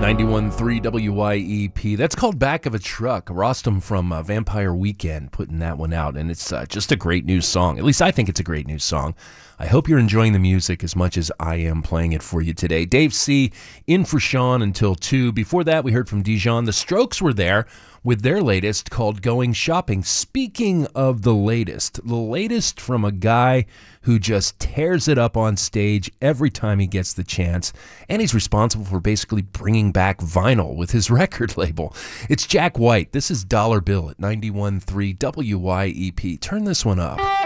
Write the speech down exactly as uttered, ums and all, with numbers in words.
ninety-one point three W Y E P. That's called Back of a Truck. Rostam from uh, Vampire Weekend putting that one out, and it's uh, just a great new song. At least I think it's a great new song. I hope you're enjoying the music as much as I am playing it for you today. Dave C. in for Sean until two. Before that, we heard from Dijon. The Strokes were there with their latest called Going Shopping. Speaking of the latest, the latest from a guy who just tears it up on stage every time he gets the chance, and he's responsible for basically bringing back vinyl with his record label. It's Jack White. This is Dollar Bill at ninety-one point three W Y E P. Turn this one up.